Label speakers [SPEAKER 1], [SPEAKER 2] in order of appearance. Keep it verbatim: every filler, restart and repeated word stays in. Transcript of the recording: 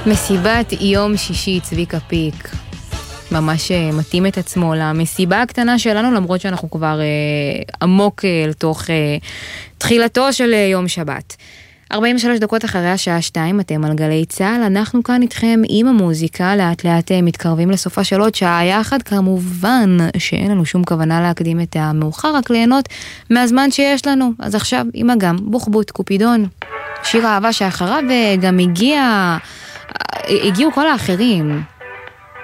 [SPEAKER 1] מסיבת יום שישי, צביקה פיק. ממש מתאים את עצמו למסיבה הקטנה שלנו, למרות שאנחנו כבר אה, עמוק אה, לתוך אה, תחילתו של אה, יום שבת. ארבעים ושלוש דקות אחרי השעה שתיים, אתם על גלי צהל, אנחנו כאן איתכם עם המוזיקה, לאט לאט מתקרבים לסופה של עוד שעה יחד, כמובן שאין לנו שום כוונה להקדים את המאוחר, רק ליהנות מהזמן שיש לנו. אז עכשיו עם אגם, בוחבוט, קופידון, שיר האהבה שאחריו, וגם הגיע, הגיעו כל האחרים.